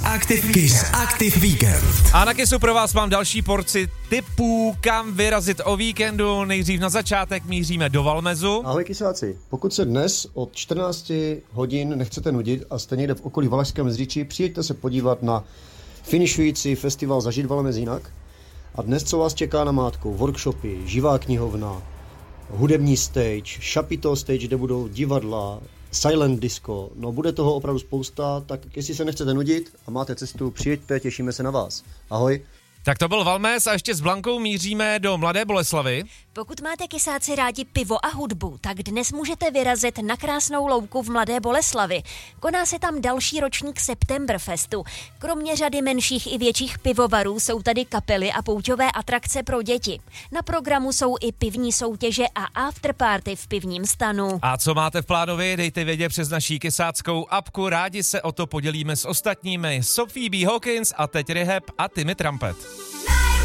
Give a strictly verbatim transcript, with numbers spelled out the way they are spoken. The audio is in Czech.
Active Kiss Active Weekend. A na Kissu pro vás mám další porci tipů, kam vyrazit o víkendu. Nejdřív na začátek míříme do Valmezu. Ahoj Kisáci, pokud se dnes od čtrnácti hodin nechcete nudit a jste někde v okolí Valašského Meziříčí, přijďte se podívat na finišující festival Zažít Valmez jinak. A dnes, co vás čeká na mátku, workshopy, živá knihovna, hudební stage, šapito stage, kde budou divadla, silent disco, no bude toho opravdu spousta, tak jestli se nechcete nudit a máte cestu, přijďte, těšíme se na vás. Ahoj. Tak to byl Valmez a ještě s Blankou míříme do Mladé Boleslavi. Pokud máte Kisáci rádi pivo a hudbu, tak dnes můžete vyrazit na krásnou louku v Mladé Boleslavi. Koná se tam další ročník Septemberfestu. Kromě řady menších i větších pivovarů jsou tady kapely a pouťové atrakce pro děti. Na programu jsou i pivní soutěže a afterparty v pivním stanu. A co máte v plánovi, dejte vědět přes naší kisáckou apku, rádi se o to podělíme s ostatními. Sophie B. Hawkins a teď Rehab a Timmy Trumpet.